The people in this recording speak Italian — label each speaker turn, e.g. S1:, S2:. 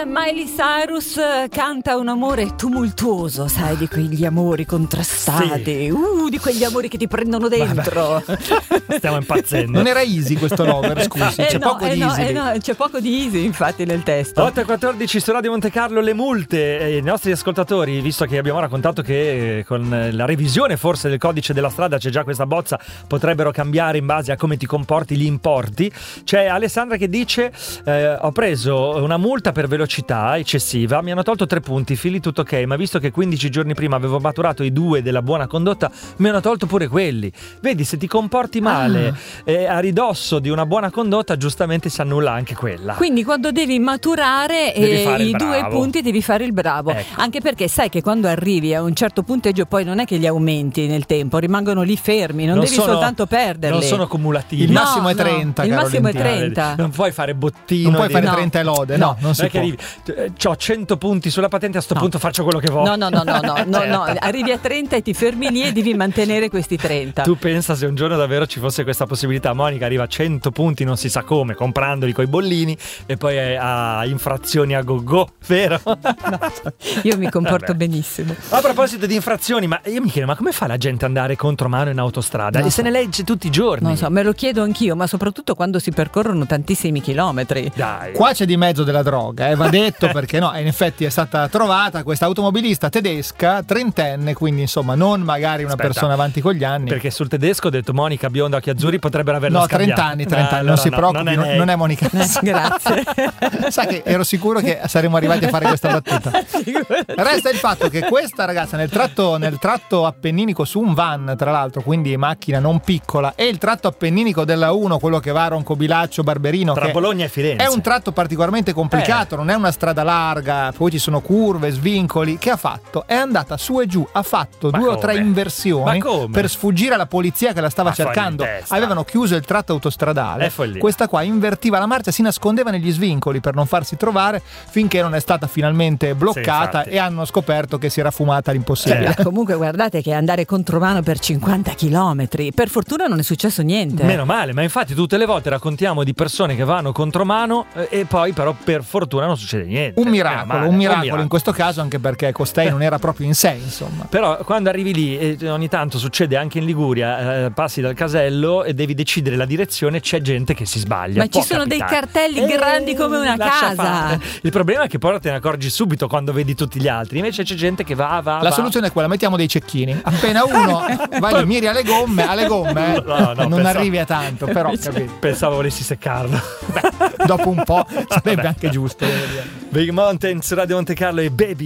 S1: Miley Cyrus canta un amore tumultuoso, sai, di quegli amori contrastati, di quegli amori che ti prendono dentro.
S2: Stiamo impazzendo.
S3: Non era easy questo Lover, scusi, c'è poco di easy.
S1: C'è poco di easy infatti nel testo.
S2: 8:14 su Radio Monte Carlo, le multe. I nostri ascoltatori, visto che abbiamo raccontato che con la revisione forse del codice della strada c'è già questa bozza, potrebbero cambiare in base a come ti comporti gli importi. C'è Alessandra che dice ho preso una multa per velocità eccessiva, mi hanno tolto 3 punti, fili tutto ok, ma visto che 15 giorni prima avevo maturato i 2 della buona condotta, mi hanno tolto pure quelli. Vedi, se ti comporti male a ridosso di una buona condotta, giustamente si annulla anche quella.
S1: Quindi quando devi maturare i 2 punti devi fare il bravo, ecco. Anche perché sai che quando arrivi a un certo punteggio poi non è che li aumenti nel tempo, rimangono lì fermi, non devi soltanto perderli.
S2: Non sono cumulativi.
S3: Il massimo è 30.
S1: Il massimo è 30.
S2: Non puoi fare bottino.
S3: Non puoi fare 30 e lode, no, non si può.
S2: C'ho 100 punti sulla patente, a sto punto faccio quello che voglio.
S1: No, arrivi a 30 e ti fermi lì e devi mantenere questi 30.
S2: Tu pensa se un giorno davvero ci fosse questa possibilità, Monica arriva a 100 punti non si sa come, comprandoli coi bollini, e poi ha infrazioni a go-go, vero?
S1: Io mi comporto benissimo.
S2: A proposito di infrazioni, ma io mi chiedo, ma come fa la gente ad andare contromano in autostrada? Se ne legge tutti i giorni.
S1: Non so, me lo chiedo anch'io, ma soprattutto quando si percorrono tantissimi chilometri.
S2: Dai.
S3: Qua c'è di mezzo della droga, va detto, perché no, in effetti è stata trovata questa automobilista tedesca, trentenne, quindi insomma non magari una persona avanti con gli anni.
S2: Perché sul tedesco ho detto Monica bionda occhi azzurri, potrebbero averla
S3: scambiata. 30 anni, non si preoccupi, non è Monica.
S1: Grazie.
S3: Sa che ero sicuro che saremmo arrivati a fare questa battuta. Resta il fatto che questa ragazza nel tratto appenninico su un van, tra l'altro, quindi macchina non piccola, e il tratto appenninico della 1, quello che va a Roncobilaccio, Barberino,
S2: tra Bologna e Firenze,
S3: è un tratto particolarmente complicato, non è una strada larga, poi ci sono curve, svincoli. Che ha fatto? È andata su e giù, ha fatto 2 o 3 inversioni per sfuggire alla polizia che la stava cercando. Avevano chiuso il tratto autostradale, questa qua invertiva la marcia, si nascondeva negli svincoli per non farsi trovare, finché non è stata finalmente bloccata e hanno scoperto che si era fumata l'impossibile.
S1: Comunque guardate che andare contromano per 50 chilometri, per fortuna non è successo niente.
S2: Meno male, ma infatti tutte le volte raccontiamo di persone che vanno contromano e poi però per fortuna non succede niente.
S3: Un miracolo in questo caso, anche perché costei non era proprio in sé, insomma.
S2: Però quando arrivi lì, ogni tanto succede anche in Liguria, passi dal casello e devi decidere la direzione, c'è gente che si sbaglia.
S1: Ma ci sono dei cartelli grandi come una casa.
S2: Il problema è che poi te ne accorgi subito quando vedi tutti gli altri, invece c'è gente che va.
S3: La soluzione è quella, mettiamo dei cecchini, appena uno vai, miri alle gomme non arrivi a tanto, però
S2: pensavo volessi seccarlo.
S3: Dopo un po' sarebbe anche giusto.
S2: Big Mountains, Radio Monte Carlo e Baby